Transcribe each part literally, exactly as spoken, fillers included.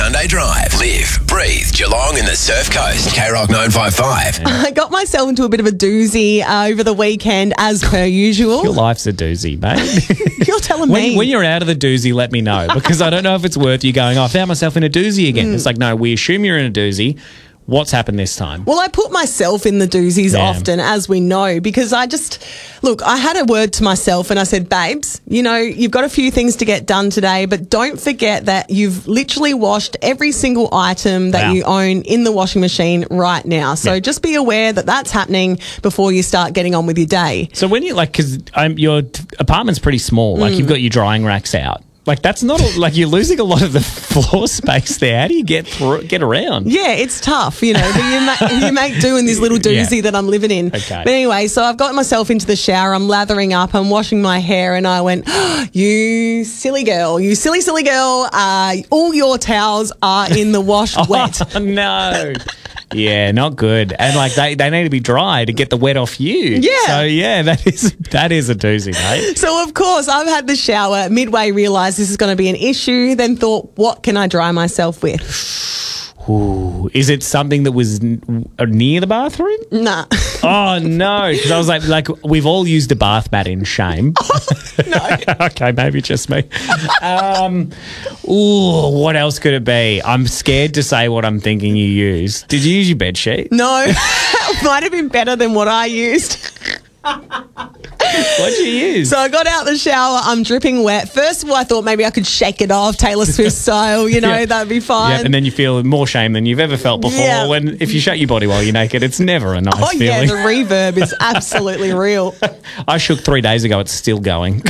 Sunday Drive. Live, breathe, Geelong and the Surf Coast. K Rock nine five five. I got myself into a bit of a doozy uh, over the weekend, as per usual. Your life's a doozy, mate. You're telling when, me. when you're out of the doozy, let me know, because I don't know if it's worth you going, oh, I found myself in a doozy again. Mm. It's like, no, we assume you're in a doozy. What's happened this time? Well, I put myself in the doozies Damn. often, as we know, because I just, look, I had a word to myself and I said, babes, you know, you've got a few things to get done today, but don't forget that you've literally washed every single item that Wow. you own in the washing machine right now. So Yeah. just be aware that that's happening before you start getting on with your day. So when you, like, because your t- apartment's pretty small, like, Mm. you've got your drying racks out. Like, that's not, a, like, you're losing a lot of the floor space there. How do you get through, get around? Yeah, it's tough, you know, but you, ma- you make do in this little doozy Yeah. that I'm living in. Okay. But anyway, so I've got myself into the shower, I'm lathering up, I'm washing my hair, and I went, oh, you silly girl, you silly, silly girl, uh, all your towels are in the wash wet. Oh, no. Yeah, not good. And, like, they, they need to be dry to get the wet off you. Yeah. So, yeah, that is that is a doozy, mate. So, of course, I've had the shower, midway realised this is going to be an issue, then thought, what can I dry myself with? Ooh, is it something that was n- near the bathroom? Nah. Oh, no. Because I was like, like, we've all used a bath mat in shame. No. Okay, maybe just me. Um, ooh, what else could it be? I'm scared to say what I'm thinking you used. Did you use your bed sheet? No. It might have been better than what I used. What'd you use? So I got out the shower, I'm dripping wet. First of all, I thought maybe I could shake it off, Taylor Swift style, you know, Yeah. that'd be fine. Yeah, and then you feel more shame than you've ever felt before. Yeah. When if you shake your body while you're naked, it's never a nice oh, yeah, feeling. the reverb is absolutely real. I shook three days ago. It's still going.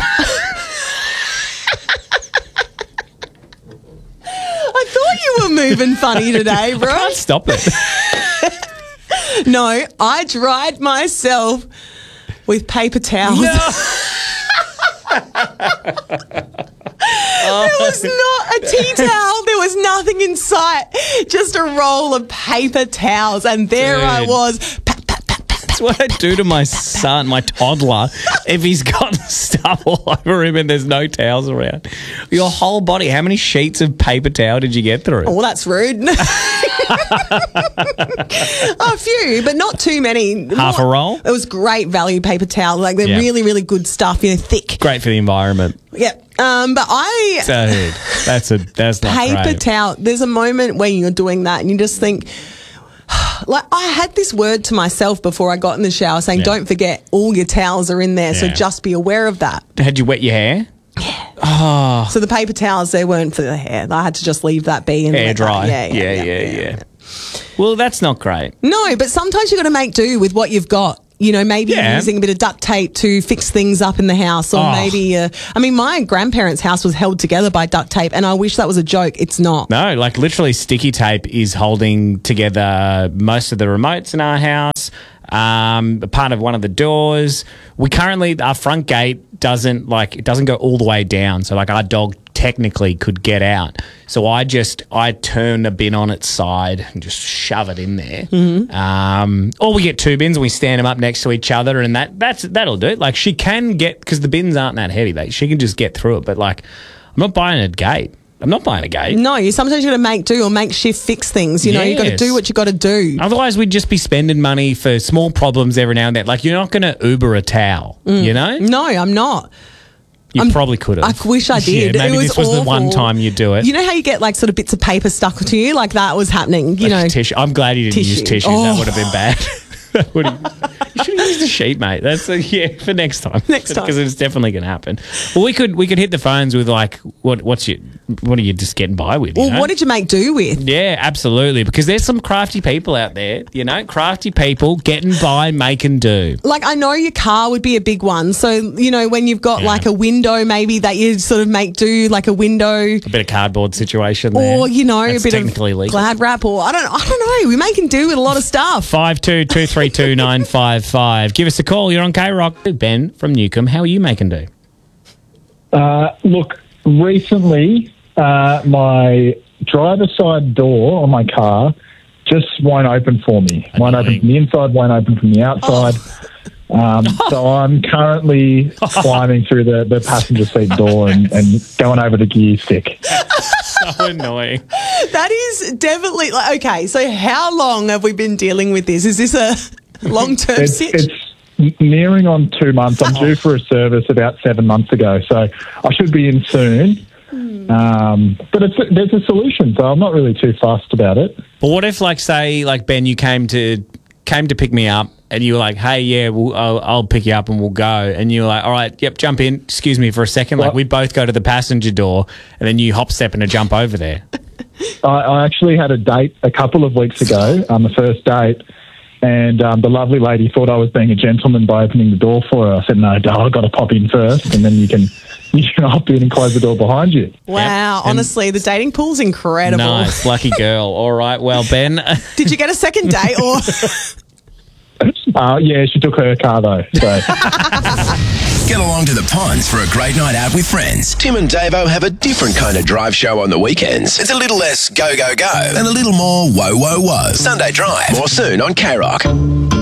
I thought you were moving funny today, bro. Can't stop it. No, I dried myself with paper towels. There was not a tea towel. There was nothing in sight. Just a roll of paper towels. And there Dude. I was. Pat, pat, pat, pat, pat, That's what I do to my son, my toddler, if he's got stuff all over him and there's no towels around. Your whole body, how many sheets of paper towel did you get through? Oh, well, that's rude. A few, but not too many. Half a roll? It was great value paper towel. Like, they're Yeah. really, really good stuff, you know, thick. Great for the environment. Yeah. Um, but I... Dude, that's a that's not paper great. towel. There's a moment when you're doing that and you just think, like, I had this word to myself before I got in the shower saying, Yeah. don't forget all your towels are in there. So Yeah. just be aware of that. Had you wet your hair? Oh, So the paper towels, they weren't for the hair. I had to just leave that be and air let dry. that- Yeah yeah yeah, yeah. Well, that's not great. No, but sometimes you've got to make do with what you've got. You know, maybe Yeah. you're using a bit of duct tape to fix things up in the house, or Oh. maybe, uh, I mean, my grandparents' house was held together by duct tape, and I wish that was a joke. It's not. No, like literally sticky tape is holding together most of the remotes in our house, um, a part of one of the doors. We currently, our front gate doesn't like, it doesn't go all the way down. So like our dog technically could get out. So I just, I turn the bin on its side and just shove it in there. Mm-hmm. Um, or we get two bins and we stand them up next to each other, and that, that's, that'll do it. Like she can get, because the bins aren't that heavy, they, she can just get through it. But like, I'm not buying a gate. I'm not buying a gate. No, you sometimes you got to make do or make shift fix things. You know, you got to Yes. do what you got to do. Otherwise, we'd just be spending money for small problems every now and then. Like, you're not going to Uber a towel, you know? No, I'm not. You I'm- probably could have. I wish I did. Yeah, maybe It was this was the one awful. time you do it. You know how you get like sort of bits of paper stuck to you? Like that was happening, you know. tissue. I'm glad you didn't use Tissue. tissues. That Oh. would have been bad. That would have- you should have used a sheet, mate. That's a, yeah for next time. Next time. because it's definitely going to happen. Well, we could we could hit the phones with like what what's your what are you just getting by with? You Well, know? what did you make do with? Yeah, absolutely. Because there's some crafty people out there, you know, crafty people getting by, making do. Like, I know your car would be a big one. So, you know, when you've got Yeah. like a window, maybe that you sort of make do, like a window, A bit of cardboard situation there. or, you know, That's a bit technically of legal. glad wrap, or I don't, I don't know. We make and do with a lot of stuff. Five two two three two nine five five. Give us a call. You're on K Rock. Ben from Newcomb. How are you making do? Uh, look, recently, uh, my driver's side door on my car just won't open for me. Won't open from the inside, won't open from the outside. Um, so I'm currently climbing through the, the passenger seat door and, and going over the gear stick. So annoying. That is definitely like, okay. So how long have we been dealing with this? Is this a long-term It's, sitch? it's nearing on two months. I'm due for a service about seven months ago, so I should be in soon. Um, but it's there's a solution, so I'm not really too fussed about it. But what if, like, say, like Ben, you came to came to pick me up, and you were like, "Hey, yeah, we'll, I'll, I'll pick you up and we'll go." And you were like, "All right, yep, jump in. Excuse me for a second." Like, What? we both go to the passenger door, and then you hop, step, and a jump over there. I, I actually had a date a couple of weeks ago on the first date, and um, the lovely lady thought I was being a gentleman by opening the door for her. I said, "No, darling, I've got to pop in first, and then you can you can hop in and close the door behind you." Wow, Yep. And- honestly, the dating pool's incredible. Nice, lucky girl. All right, well, Ben. Did you get a second date or? Uh, yeah, she took her car though. So. Get along to the ponds for a great night out with friends. Tim and Davo have a different kind of drive show on the weekends. It's a little less go, go, go and a little more whoa, whoa, whoa. Sunday Drive. More soon on K-Rock.